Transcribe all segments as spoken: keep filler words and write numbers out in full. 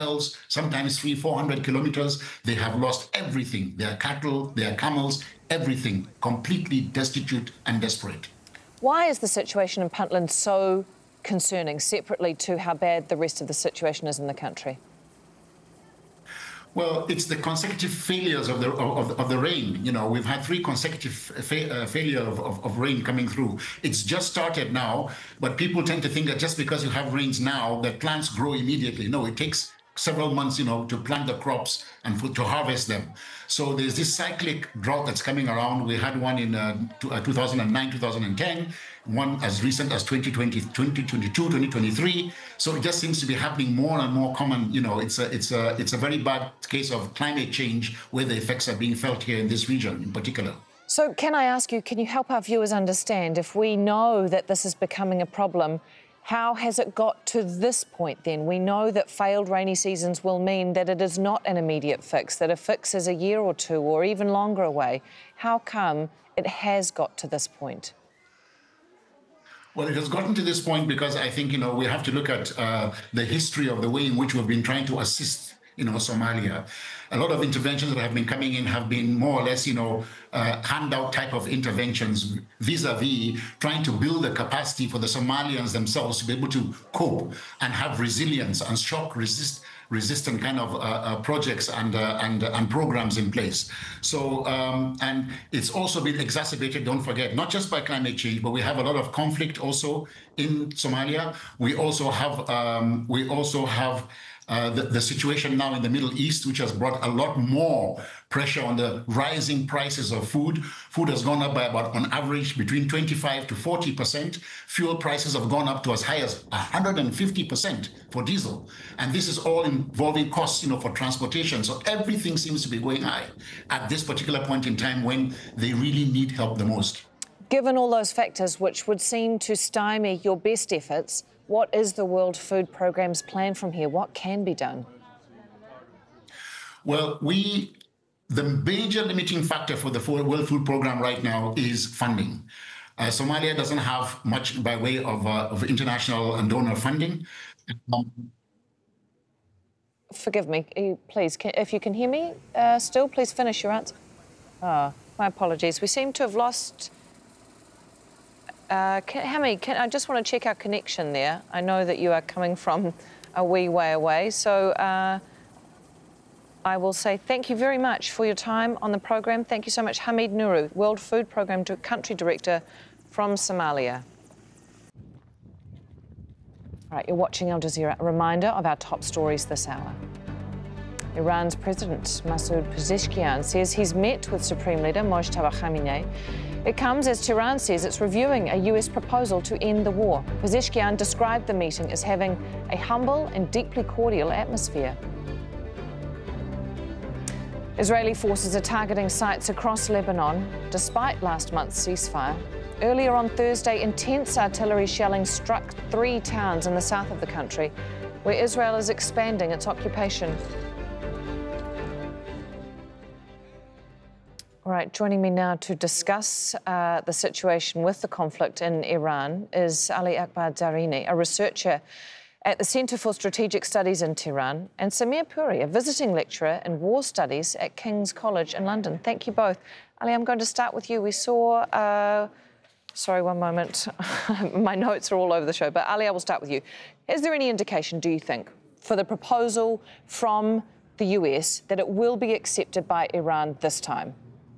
sometimes three, four hundred kilometers. They have lost everything, their cattle, their camels, everything, completely destitute and desperate. Why is the situation in Puntland so concerning, separately to how bad the rest of the situation is in the country? Well, it's the consecutive failures of the of, of the rain. You know, we've had three consecutive fa uh, failure of, of, of rain coming through. It's just started now, but people tend to think that just because you have rains now, that plants grow immediately. No, it takes several months, you know, to plant the crops and for, to harvest them. So there's this cyclic drought that's coming around. We had one in uh, two thousand nine, two thousand ten, one as recent as twenty twenty, twenty twenty-two, twenty twenty-three. So it just seems to be happening more and more common. You know, it's a, it's a, it's a very bad case of climate change where the effects are being felt here in this region in particular. So can I ask you, can you help our viewers understand, if we know that this is becoming a problem, how has it got to this point then? We know that failed rainy seasons will mean that it is not an immediate fix, that a fix is a year or two or even longer away. How come it has got to this point? Well, it has gotten to this point because I think, you know, we have to look at uh, the history of the way in which we've been trying to assist, you know, Somalia. A lot of interventions that have been coming in have been more or less, you know, uh, handout type of interventions vis-a-vis trying to build the capacity for the Somalians themselves to be able to cope and have resilience and shock resist resistant kind of uh, uh, projects and, uh, and, uh, and programs in place. So, um, and it's also been exacerbated, don't forget, not just by climate change, but we have a lot of conflict also in Somalia. We also have, um, we also have Uh, the, the situation now in the Middle East, which has brought a lot more pressure on the rising prices of food. Food has gone up by about, on average, between twenty-five to forty percent. Fuel prices have gone up to as high as one hundred fifty percent for diesel. And this is all involving costs, you know, for transportation. So everything seems to be going high at this particular point in time when they really need help the most. Given all those factors which would seem to stymie your best efforts, what is the World Food Programme's plan from here? What can be done? Well, we, the major limiting factor for the World Food Programme right now is funding. Uh, Somalia doesn't have much by way of, uh, of international and donor funding. Um, Forgive me, please, can, if you can hear me uh, still, please finish your answer. Oh, my apologies. We seem to have lost... Uh, can, Hami, can, I just want to check our connection there. I know that you are coming from a wee way away, so uh, I will say thank you very much for your time on the programme. Thank you so much, Hamid Nuru, World Food Programme Country Director from Somalia. All right, you're watching Al Jazeera. A reminder of our top stories this hour. Iran's President Masoud Pezeshkian says he's met with Supreme Leader Mojtaba Khamenei. It comes as Tehran says it's reviewing a U S proposal to end the war. Pezeshkian described the meeting as having a humble and deeply cordial atmosphere. Israeli forces are targeting sites across Lebanon, despite last month's ceasefire. Earlier on Thursday, intense artillery shelling struck three towns in the south of the country, where Israel is expanding its occupation. All right, joining me now to discuss uh, the situation with the conflict in Iran is Ali Akbar Zarini, a researcher at the Centre for Strategic Studies in Tehran, and Samir Puri, a visiting lecturer in war studies at King's College in London. Thank you both. Ali, I'm going to start with you. We saw... Uh, sorry, one moment. My notes are all over the show, but Ali, I will start with you. Is there any indication, do you think, for the proposal from the U S that it will be accepted by Iran this time?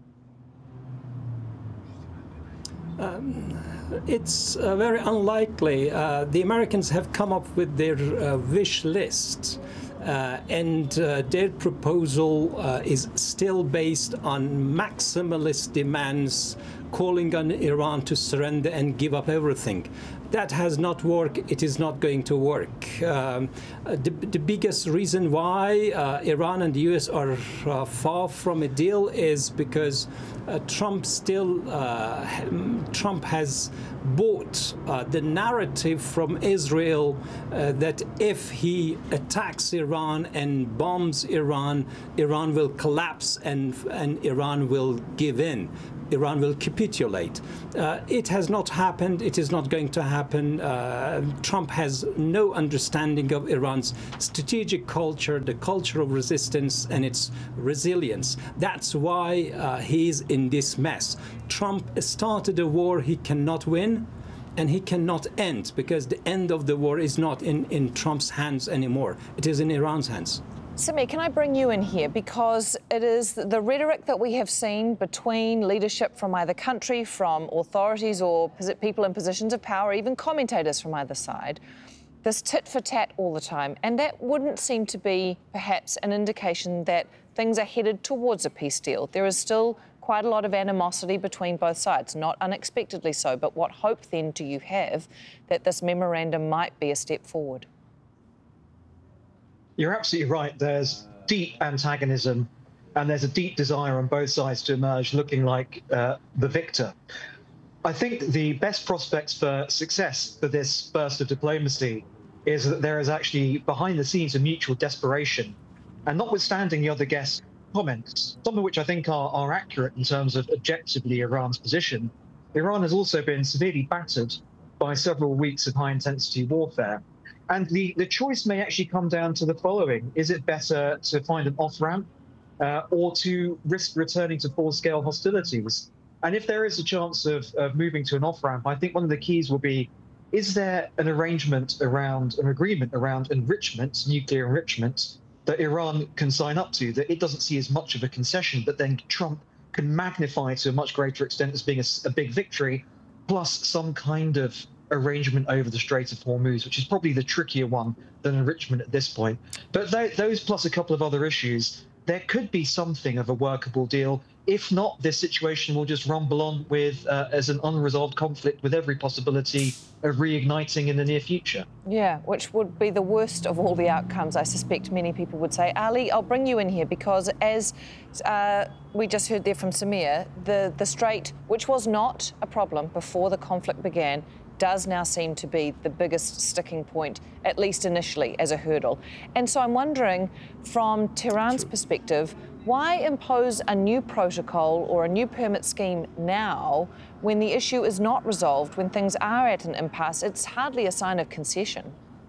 Um, it's uh, very unlikely. Uh, the Americans have come up with their uh, wish list, uh, and uh, their proposal uh, is still based on maximalist demands, calling on Iran to surrender and give up everything. That has not worked. It is not going to work. Um, the, the biggest reason why uh, Iran and the U S are uh, far from a deal is because uh, Trump still uh, Trump has bought uh, the narrative from Israel uh, that if he attacks Iran and bombs Iran, Iran will collapse and and Iran will give in. Iran will capitulate. Uh, it has not happened. It is not going to happen. Uh, Trump has no understanding of Iran's strategic culture, the culture of resistance and its resilience. That's why uh, he's in this mess. Trump started a war he cannot win, and he cannot end, because the end of the war is not in, in Trump's hands anymore. It is in Iran's hands. Samir, can I bring you in here? Because it is the rhetoric that we have seen between leadership from either country, from authorities or people in positions of power, even commentators from either side, this tit for tat all the time. And that wouldn't seem to be perhaps an indication that things are headed towards a peace deal. There is still quite a lot of animosity between both sides, not unexpectedly so. But what hope then do you have that this memorandum might be a step forward? You're absolutely right. There's deep antagonism and there's a deep desire on both sides to emerge looking like uh, the victor. I think the best prospects for success for this burst of diplomacy is that there is actually behind the scenes a mutual desperation. And notwithstanding the other guests' comments, some of which I think are, are accurate in terms of objectively Iran's position, Iran has also been severely battered by several weeks of high-intensity warfare. And the, the choice may actually come down to the following. Is it better to find an off-ramp uh, or to risk returning to full-scale hostilities? And if there is a chance of, of moving to an off-ramp, I think one of the keys will be, is there an arrangement around, an agreement around enrichment, nuclear enrichment, that Iran can sign up to, that it doesn't see as much of a concession, but then Trump can magnify to a much greater extent as being a, a big victory, plus some kind of arrangement over the Strait of Hormuz, which is probably the trickier one than enrichment at this point. But th those plus a couple of other issues, there could be something of a workable deal. If not, this situation will just rumble on with uh, as an unresolved conflict with every possibility of reigniting in the near future. Yeah, which would be the worst of all the outcomes, I suspect many people would say. Ali, I'll bring you in here because as uh, we just heard there from Samir, the, the Strait, which was not a problem before the conflict began, does now seem to be the biggest sticking point, at least initially, as a hurdle. And so I'm wondering, from Tehran's perspective, why impose a new protocol or a new permit scheme now when the issue is not resolved, when things are at an impasse? It's hardly a sign of concession.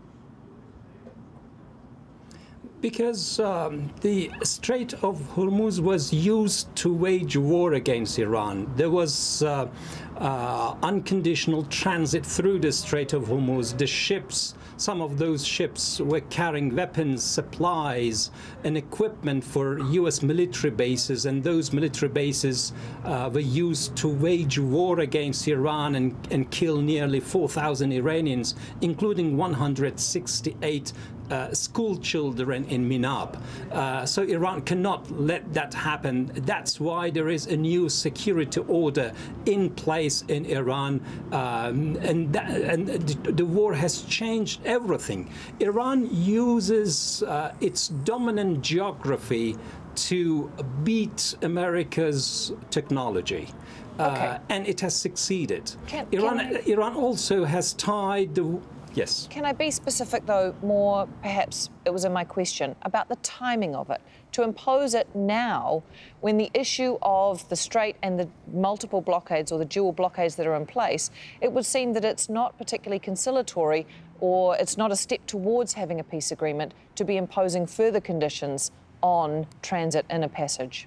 Because um, the Strait of Hormuz was used to wage war against Iran. There was uh, uh, unconditional transit through the Strait of Hormuz. The ships, some of those ships were carrying weapons, supplies, and equipment for U S military bases, and those military bases uh, were used to wage war against Iran and, and kill nearly four thousand Iranians, including one hundred sixty-eight Uh, school children in Minab. Uh, so Iran cannot let that happen. That's why there is a new security order in place in Iran. Um, and, that, and the, the war has changed everything. Iran uses uh, its dominant geography to beat America's technology. Okay. Uh, and it has succeeded. Can, Iran, can I... Iran also has tied the Yes. Can I be specific, though, more perhaps it was in my question, about the timing of it? To impose it now when the issue of the Strait and the multiple blockades or the dual blockades that are in place, it would seem that it's not particularly conciliatory or it's not a step towards having a peace agreement to be imposing further conditions on transit in a passage.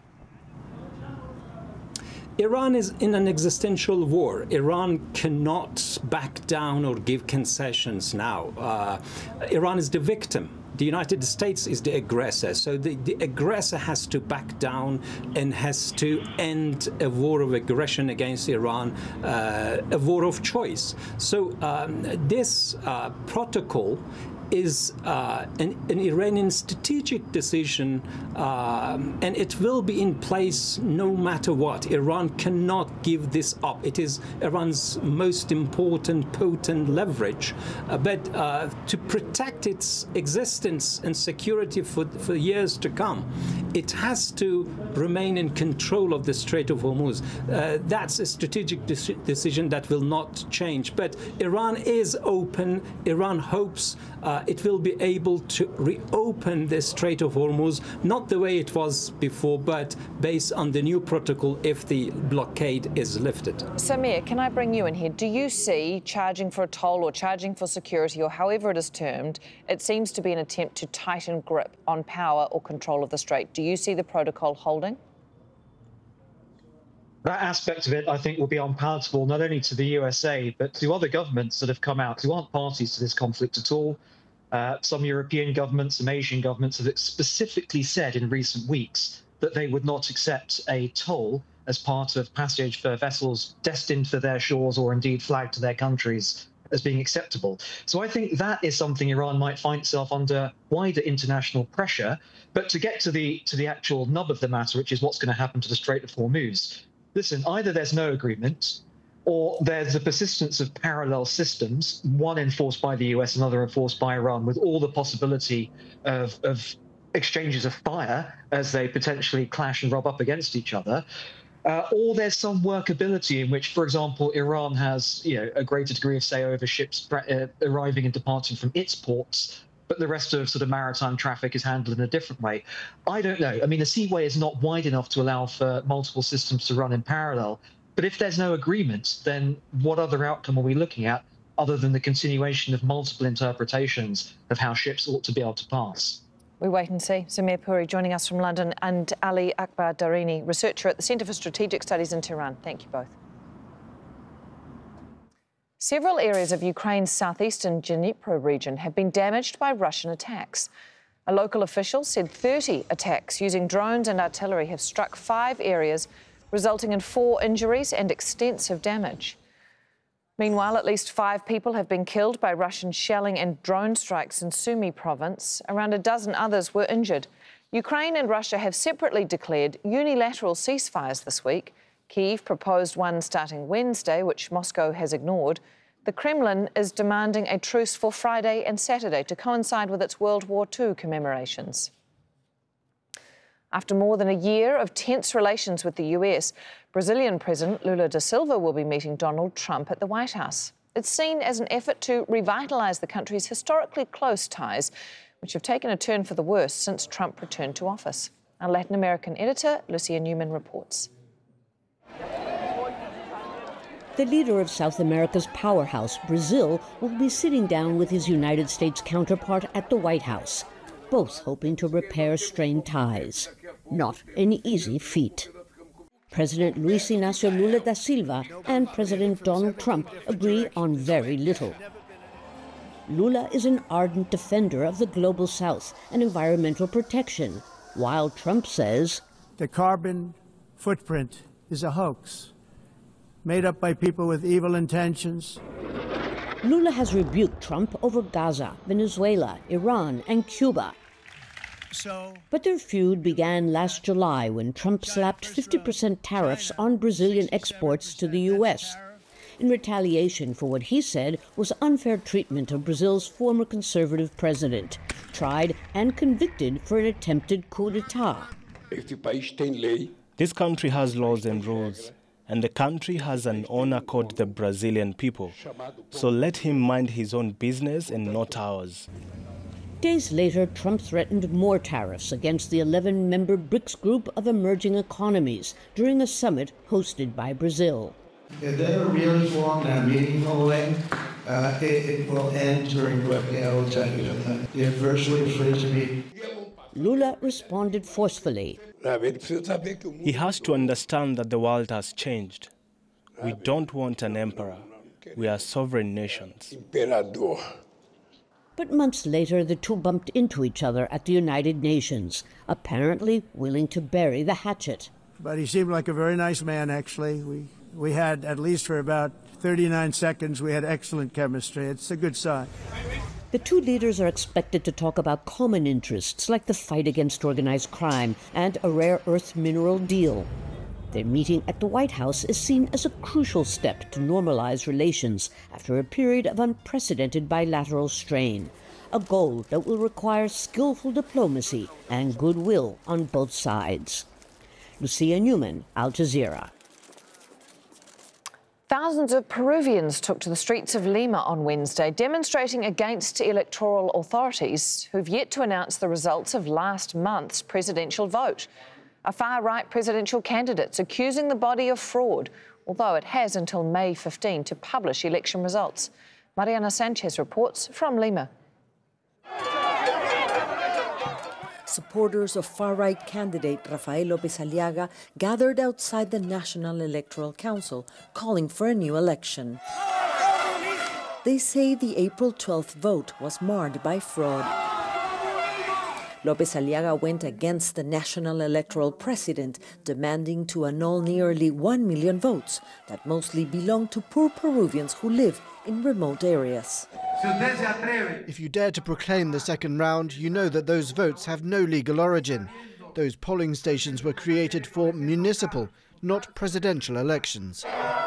Iran is in an existential war. Iran cannot back down or give concessions now. Uh, Iran is the victim. The United States is the aggressor. So the, the aggressor has to back down and has to end a war of aggression against Iran, uh, a war of choice. So um, this uh, protocol is uh, an, an Iranian strategic decision, um, and it will be in place no matter what. Iran cannot give this up. It is Iran's most important, potent leverage. Uh, but uh, to protect its existence and security for, for years to come, it has to remain in control of the Strait of Hormuz. Uh, that's a strategic de- decision that will not change. But Iran is open. Iran hopes uh, uh, it will be able to reopen the Strait of Hormuz, not the way it was before, but based on the new protocol if the blockade is lifted. Samir, can I bring you in here? Do you see charging for a toll or charging for security, or however it is termed, it seems to be an attempt to tighten grip on power or control of the strait? Do you see the protocol holding? That aspect of it, I think, will be unpalatable not only to the U S A, but to other governments that have come out who aren't parties to this conflict at all. Uh, some European governments, some Asian governments have specifically said in recent weeks that they would not accept a toll as part of passage for vessels destined for their shores or indeed flagged to their countries as being acceptable. So I think that is something Iran might find itself under wider international pressure. But to get to the to the actual nub of the matter, which is what's going to happen to the Strait of Hormuz, listen, either there's no agreement or there's a persistence of parallel systems, one enforced by the U S, another enforced by Iran, with all the possibility of, of exchanges of fire as they potentially clash and rub up against each other. Uh, or there's some workability in which, for example, Iran has you know, a greater degree of say over ships uh, arriving and departing from its ports, but the rest of sort of maritime traffic is handled in a different way. I don't know. I mean, the seaway is not wide enough to allow for multiple systems to run in parallel. But if there's no agreement, then what other outcome are we looking at other than the continuation of multiple interpretations of how ships ought to be able to pass? We wait and see. Samir Puri joining us from London, and Ali Akbar Darini, researcher at the Centre for Strategic Studies in Tehran. Thank you both. Several areas of Ukraine's southeastern Dnipro region have been damaged by Russian attacks. A local official said thirty attacks using drones and artillery have struck five areas, resulting in four injuries and extensive damage. Meanwhile, at least five people have been killed by Russian shelling and drone strikes in Sumy province. Around a dozen others were injured. Ukraine and Russia have separately declared unilateral ceasefires this week. Kyiv proposed one starting Wednesday, which Moscow has ignored. The Kremlin is demanding a truce for Friday and Saturday to coincide with its World War Two commemorations. After more than a year of tense relations with the U S, Brazilian President Lula da Silva will be meeting Donald Trump at the White House. It's seen as an effort to revitalise the country's historically close ties, which have taken a turn for the worse since Trump returned to office. Our Latin American editor, Lucia Newman, reports. The leader of South America's powerhouse, Brazil, will be sitting down with his United States counterpart at the White House, both hoping to repair strained ties. Not an easy feat. President Luis Inácio Lula da Silva and President Donald Trump agree on very little. Lula is an ardent defender of the global South and environmental protection, while Trump says the carbon footprint is a hoax, made up by people with evil intentions. Lula has rebuked Trump over Gaza, Venezuela, Iran, and Cuba. So, but their feud began last July when Trump slapped fifty percent tariffs on Brazilian exports to the U S in retaliation for what he said was unfair treatment of Brazil's former conservative president, tried and convicted for an attempted coup d'etat. This country has laws and rules, and the country has an honor called the Brazilian people. So let him mind his own business and not ours. Days later, Trump threatened more tariffs against the eleven-member BRICS group of emerging economies during a summit hosted by Brazil. If they really form in a meaningful way, uh, it, it will end during what I will tell you that they're virtually free to meet. Lula responded forcefully. He has to understand that the world has changed. We don't want an emperor. We are sovereign nations. But months later, the two bumped into each other at the United Nations, apparently willing to bury the hatchet. But he seemed like a very nice man, actually. We, we had, at least for about thirty-nine seconds, we had excellent chemistry. It's a good sign. The two leaders are expected to talk about common interests like the fight against organized crime and a rare earth mineral deal. Their meeting at the White House is seen as a crucial step to normalize relations after a period of unprecedented bilateral strain, a goal that will require skillful diplomacy and goodwill on both sides. Lucia Newman, Al Jazeera. Thousands of Peruvians took to the streets of Lima on Wednesday, demonstrating against electoral authorities who've yet to announce the results of last month's presidential vote. A far-right presidential candidate's accusing the body of fraud, although it has until May fifteenth to publish election results. Mariana Sanchez reports from Lima. Supporters of far-right candidate Rafael López Aliaga gathered outside the National Electoral Council, calling for a new election. They say the April twelfth vote was marred by fraud. López Aliaga went against the National Electoral President, demanding to annul nearly one million votes that mostly belong to poor Peruvians who live in remote areas. If you dare to proclaim the second round, you know that those votes have no legal origin. Those polling stations were created for municipal, not presidential elections.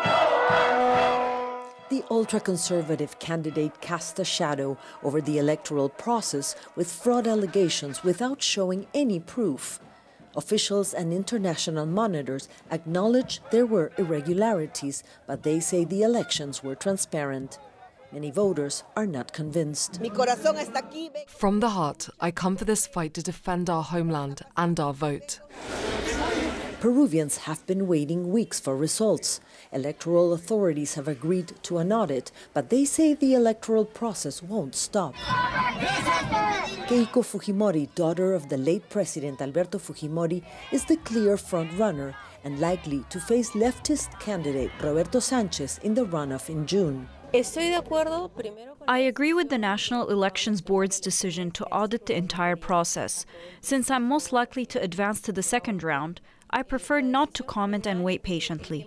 The ultra-conservative candidate cast a shadow over the electoral process with fraud allegations without showing any proof. Officials and international monitors acknowledge there were irregularities, but they say the elections were transparent. Many voters are not convinced. From the heart, I come for this fight to defend our homeland and our vote. Peruvians have been waiting weeks for results. Electoral authorities have agreed to an audit, but they say the electoral process won't stop. Keiko Fujimori, daughter of the late President Alberto Fujimori, is the clear front-runner and likely to face leftist candidate Roberto Sanchez in the runoff in June. I agree with the National Elections Board's decision to audit the entire process. Since I'm most likely to advance to the second round, I prefer not to comment and wait patiently.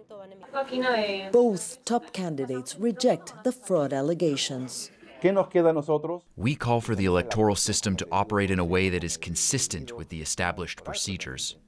Both top candidates reject the fraud allegations. We call for the electoral system to operate in a way that is consistent with the established procedures.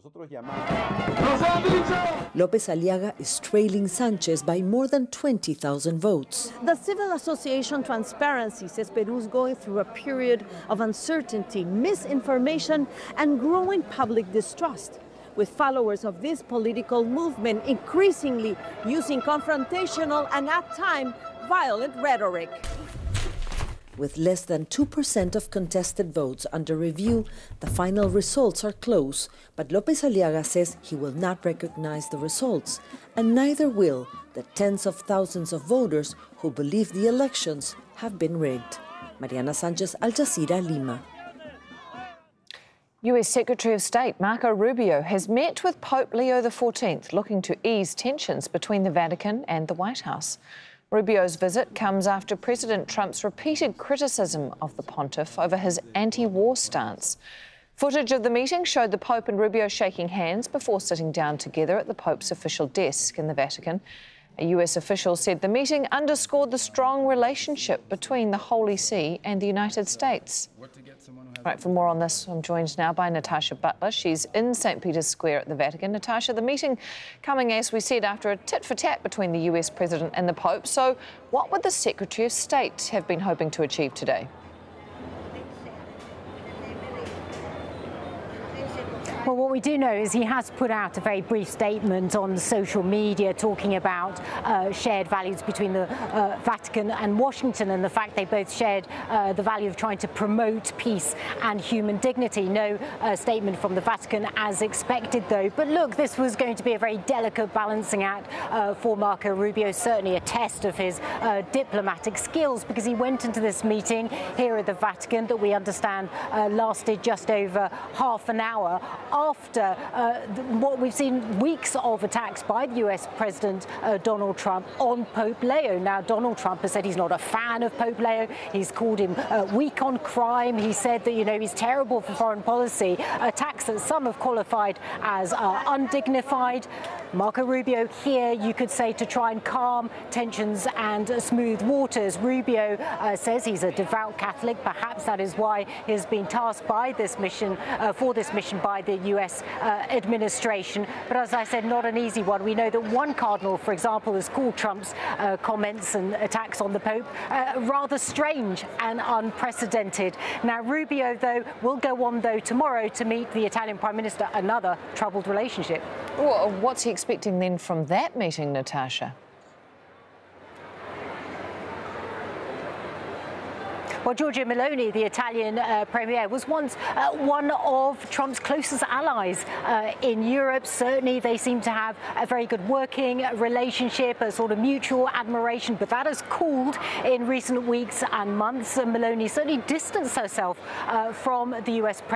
López Aliaga is trailing Sanchez by more than twenty thousand votes. The civil association Transparency says Peru is going through a period of uncertainty, misinformation, and growing public distrust, with followers of this political movement increasingly using confrontational and, at times, violent rhetoric. With less than two percent of contested votes under review, the final results are close, but López Aliaga says he will not recognize the results, and neither will the tens of thousands of voters who believe the elections have been rigged. Mariana Sanchez, Al Jazeera, Lima. U S Secretary of State Marco Rubio has met with Pope Leo the fourteenth, looking to ease tensions between the Vatican and the White House. Rubio's visit comes after President Trump's repeated criticism of the pontiff over his anti-war stance. Footage of the meeting showed the Pope and Rubio shaking hands before sitting down together at the Pope's official desk in the Vatican. A U S official said the meeting underscored the strong relationship between the Holy See and the United States. Right, for more on this, I'm joined now by Natasha Butler. She's in Saint Peter's Square at the Vatican. Natasha, the meeting coming, as we said, after a tit-for-tat between the U S President and the Pope. So what would the Secretary of State have been hoping to achieve today? Well, what we do know is he has put out a very brief statement on social media talking about uh, shared values between the uh, Vatican and Washington, and the fact they both shared uh, the value of trying to promote peace and human dignity. No uh, statement from the Vatican as expected, though. But look, this was going to be a very delicate balancing act uh, for Marco Rubio, certainly a test of his uh, diplomatic skills, because he went into this meeting here at the Vatican that we understand uh, lasted just over half an hour after uh, the, what we've seen weeks of attacks by the U S President uh, Donald Trump on Pope Leo. Now, Donald Trump has said he's not a fan of Pope Leo. He's called him uh, weak on crime. He said that, you know, he's terrible for foreign policy. Attacks that some have qualified as uh, undignified. Marco Rubio here, you could say, to try and calm tensions and uh, smooth waters. Rubio uh, says he's a devout Catholic. Perhaps that is why he's been tasked by this mission, uh, for this mission by the U S uh, administration. But as I said, not an easy one. We know that one cardinal, for example, has called Trump's uh, comments and attacks on the Pope uh, rather strange and unprecedented. Now, Rubio, though, will go on, though, tomorrow to meet the Italian Prime Minister, another troubled relationship. Well, what's he expecting then from that meeting, Natasha? Well, Giorgia Meloni, the Italian uh, premier, was once uh, one of Trump's closest allies uh, in Europe. Certainly, they seem to have a very good working relationship, a sort of mutual admiration, but that has cooled in recent weeks and months. And Meloni certainly distanced herself uh, from the U S president.